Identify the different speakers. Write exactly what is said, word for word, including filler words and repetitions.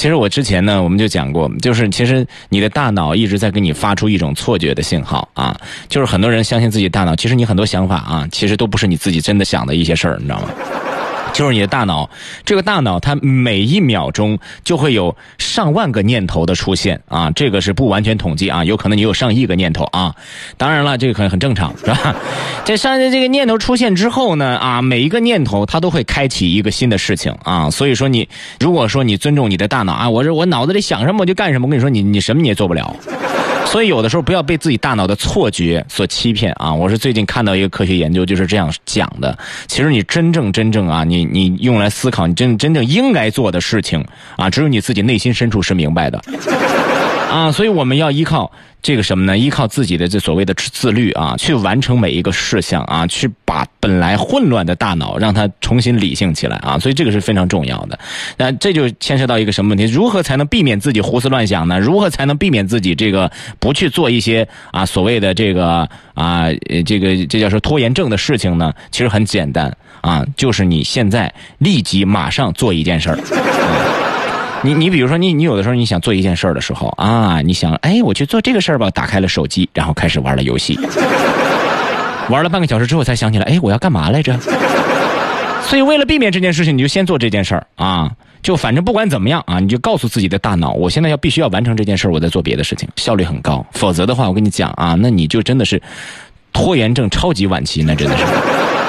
Speaker 1: 其实我之前呢，我们就讲过，就是其实你的大脑一直在给你发出一种错觉的信号啊，就是很多人相信自己大脑，其实你很多想法啊，其实都不是你自己真的想的一些事儿，你知道吗？就是你的大脑，这个大脑它每一秒钟就会有上万个念头的出现啊，这个是不完全统计啊，有可能你有上亿个念头啊。当然了，这个很很正常，是吧？这上这个念头出现之后呢，啊，每一个念头它都会开启一个新的事情啊。所以说你如果说你尊重你的大脑啊，我这我脑子里想什么我就干什么，我跟你说你你什么你也做不了。所以有的时候不要被自己大脑的错觉所欺骗啊！我是最近看到一个科学研究，就是这样讲的。其实你真正真正啊，你你用来思考，你真真正应该做的事情啊，只有你自己内心深处是明白的啊。所以我们要依靠这个什么呢？依靠自己的这所谓的自律啊，去完成每一个事项啊，去把本来混乱的大脑让它重新理性起来啊。所以这个是非常重要的。那这就牵涉到一个什么问题？如何才能避免自己胡思乱想呢？如何才能避免自己这个不去做一些啊所谓的这个啊这个这叫说拖延症的事情呢？其实很简单啊，就是你现在立即马上做一件事儿。啊你你比如说你你有的时候你想做一件事儿的时候啊，你想哎我去做这个事儿吧，打开了手机，然后开始玩了游戏，玩了半个小时之后才想起来，哎我要干嘛来着？所以为了避免这件事情，你就先做这件事儿啊，就反正不管怎么样啊，你就告诉自己的大脑，我现在要必须要完成这件事儿，我在做别的事情，效率很高。否则的话，我跟你讲啊，那你就真的是拖延症超级晚期，那真的是。